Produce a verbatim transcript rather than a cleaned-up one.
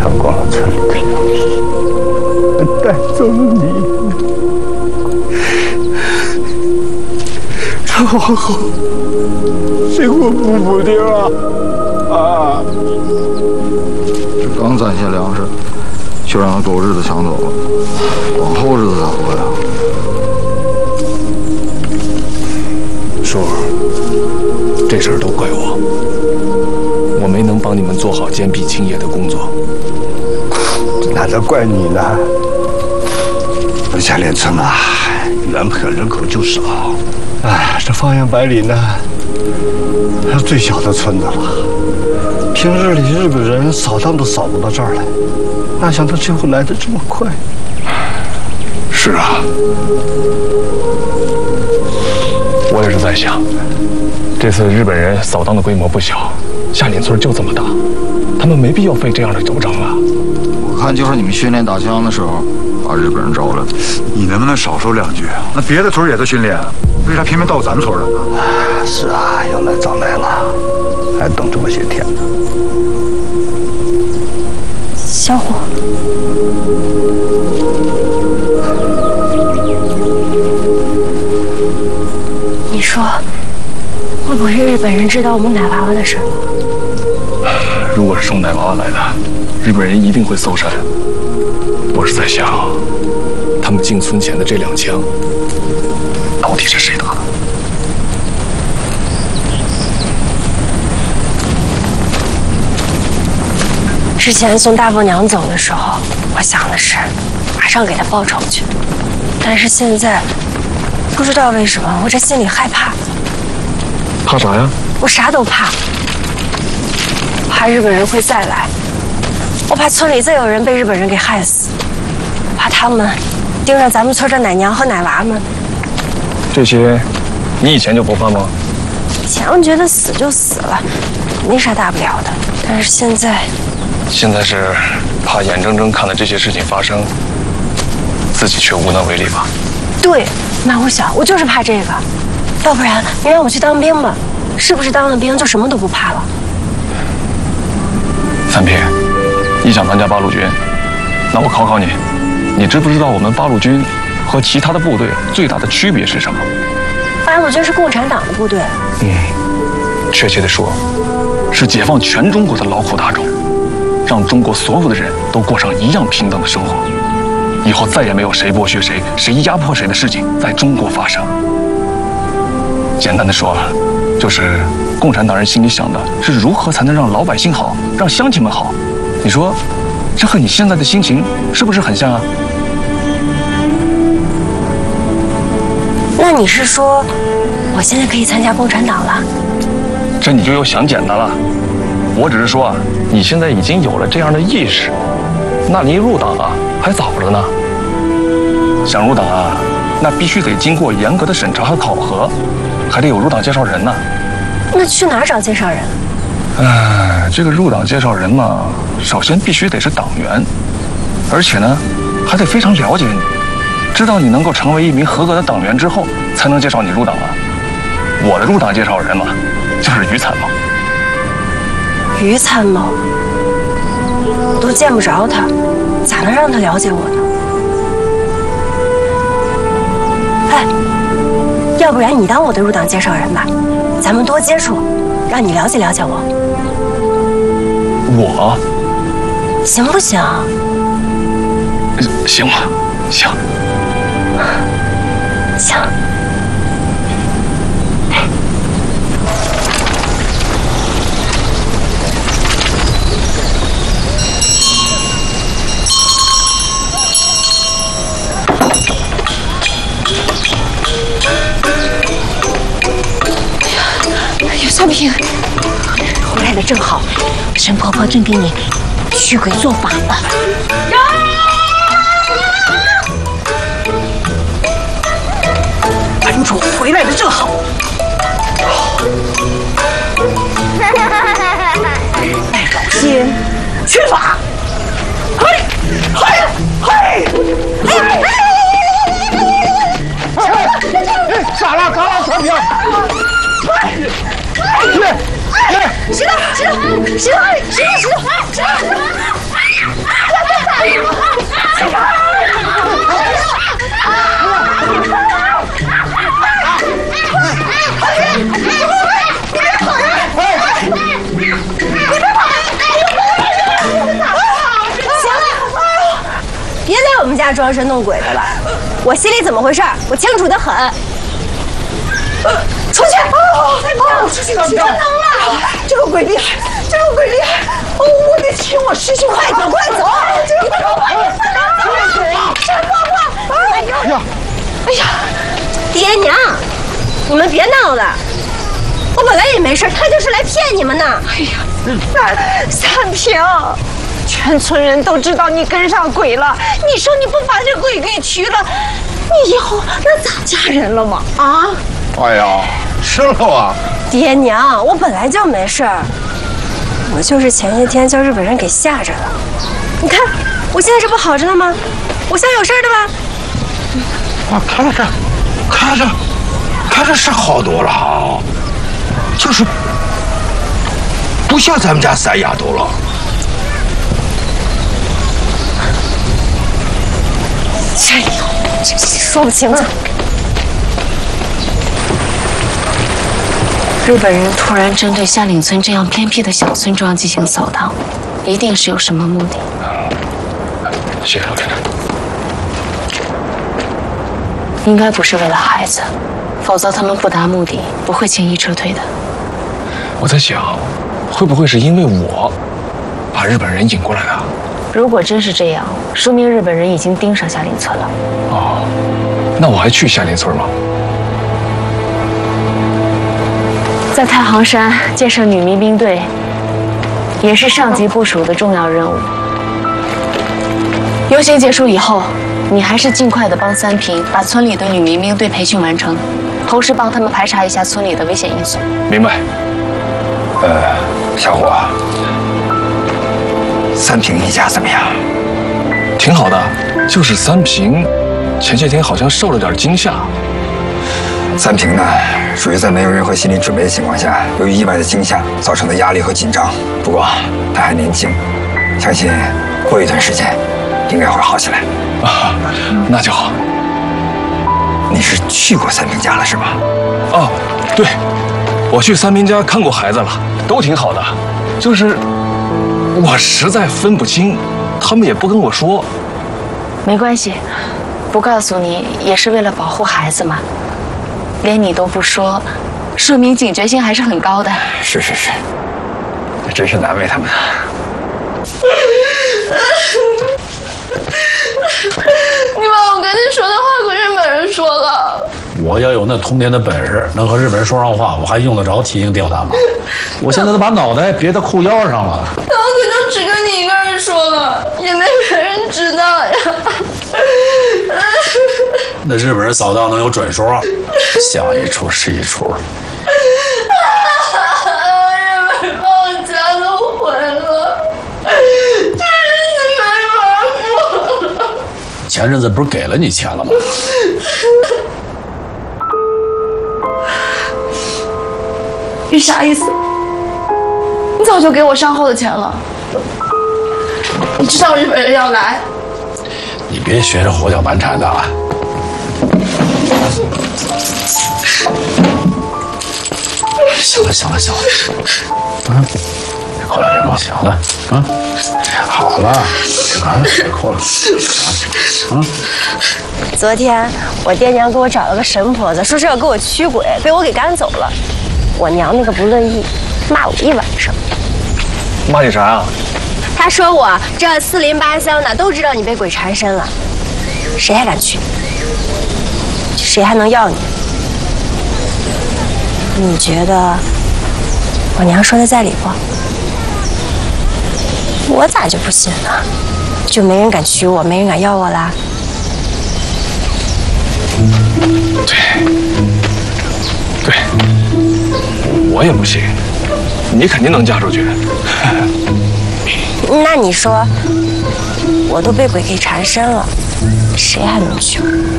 抢光了村里的粮食，还带走了你。这往后谁给我补补丁啊？啊！ 这刚攒下粮食，就让狗日子抢走了，往后日子咋过呀？ 叔，这事儿都怪我，我没能帮你们做好坚壁清野的工作。 哪能怪你呢？下连村啊，原本人口就少，哎，这方圆百里呢，还是最小的村子了。平日里日本人扫荡都扫不到这儿来，哪想到最后来的这么快？ 是啊，我也是在想，这次日本人扫荡的规模不小，下岭村就这么大，他们没必要费这样的周章啊。 我看就是你们训练打枪的时候，把日本人招来了。 你能不能少说两句啊？那别的村也都训练，为啥偏偏到咱们村了？ 是啊，要来早来了，还等这么些天呢。 小虎，你说会不会日本人知道我们奶娃娃的事？ 如果是送奶娃娃来的，日本人一定会搜山。我是在想，他们进村前的这两枪，到底是谁打的？ 之前送大伯娘走的时候，我想的是马上给她报仇去，但是现在不知道为什么，我这心里害怕。 怕啥呀？ 我啥都怕，怕日本人会再来，我怕村里再有人被日本人给害死，怕他们盯上咱们村的奶娘和奶娃们。 这些，你以前就不怕吗？ 以前我觉得死就死了，没啥大不了的，但是现在。 现在是怕眼睁睁看着这些事情发生，自己却无能为力吧？ 对，马虎小，我就是怕这个。要不然你让我去当兵吧，是不是当了兵就什么都不怕了？ 三平，你想参加八路军？那我考考你，你知不知道我们八路军和其他的部队最大的区别是什么？ 八路军是共产党的部队。 嗯，确切的说，是解放全中国的劳苦大众。让中国所有的人都过上一样平等的生活，以后再也没有谁剥削谁、谁压迫谁的事情在中国发生。简单的说，就是共产党人心里想的是如何才能让老百姓好，让乡亲们好。你说，这和你现在的心情是不是很像啊？ 那你是说，我现在可以参加共产党了？ 这你就又想简单了。我只是说啊，你现在已经有了这样的意识，那离入党啊还早着呢。想入党啊，那必须得经过严格的审查和考核，还得有入党介绍人呢。 那去哪儿找介绍人？ 哎，这个入党介绍人嘛，首先必须得是党员，而且呢，还得非常了解你，知道你能够成为一名合格的党员之后，才能介绍你入党啊。我的入党介绍人嘛，就是于参谋。 于参谋，我都见不着他，咋能让他了解我呢？哎，要不然你当我的入党介绍人吧，咱们多接触，让你了解了解我。 我行不行？ 行吧，行， 行。 小平，回来的正好，沈婆婆正给你驱鬼做法呢。 班主回来的正好。带老仙驱法，嘿，嘿，嘿，嘿，嘿，咋了？咋了？小平？去，去，石头，石头，石头，石头，石头，石头。 们家装神弄鬼的了。我心里怎么回事，我清楚的很。出去！哦，太棒了！这能了！这个鬼厉害，这个鬼厉害！哦，我得请我师兄，快走，快走！这个鬼快点！山婆婆！哎呀，哎呀，爹娘，你们别闹了。我本来也没事，他就是来骗你们的。哎呀，三平，全村人都知道你跟上鬼了，你说你不把这鬼给娶了，你以后那咋嫁人了吗？啊？ 哎呀，是了啊！ 爹娘，我本来就没事儿，我就是前些天叫日本人给吓着了。你看，我现在这不好着呢吗？我像有事儿的吧？ 我看着，看着，看着是好多了啊，就是不像咱们家三丫头了。 这这说不清楚。 日本人突然针对下岭村这样偏僻的小村庄进行扫荡，一定是有什么目的。 谢谢老院长。 应该不是为了孩子，否则他们不达目的不会轻易撤退的。 我在想，会不会是因为我把日本人引过来的？ 如果真是这样，说明日本人已经盯上下岭村了。 哦，那我还去下林村吗？ 在太行山建设女民兵队，也是上级部署的重要任务。游行结束以后，你还是尽快的帮三平把村里的女民兵队培训完成，同时帮他们排查一下村里的危险因素。 明白。 呃，小伙，三平一家怎么样？ 挺好的，就是三平前些天好像受了点惊吓。 三平呢，属于在没有任何心理准备的情况下，由于意外的惊吓造成的压力和紧张。不过他还年轻，相信过一段时间应该会好起来。 啊，那就好。 你是去过三平家了是吧？ 哦，对，我去三平家看过孩子了，都挺好的，就是我实在分不清，他们也不跟我说。 没关系，不告诉你也是为了保护孩子嘛。连你都不说，说明警觉性还是很高的。 是是是，真是难为他们。 你把我跟你说的话跟日本人说了。 我要有那通天的本事，能和日本人说上话，我还用得着提心吊胆吗？我现在都把脑袋别到裤腰上了。 那我可就只跟你一个人说了，也没别人知道呀。 那日本人扫荡能有准数啊？想一出是一出。 日本人把我家都毁了，这日子没法过。 前阵子不是给了你钱了吗？ 你啥意思？你早就给我上后的钱了。你知道日本人要来。 你别学着胡搅蛮缠的啊！行了行了行了，啊，别哭了别哭了，行了啊，好了，啊，别哭了，啊。 昨天我爹娘给我找了个神婆子，说是要给我驱鬼，被我给赶走了。我娘那个不乐意，骂我一晚上。 骂你啥呀？ 他说我这四邻八乡的都知道你被鬼缠身了，谁还敢去？谁还能要你？你觉得我娘说的在理不？我咋就不信呢？就没人敢娶我，没人敢要我啦？ 对，对，我也不信，你肯定能嫁出去。 那你说，我都被鬼给缠身了，谁还能娶我？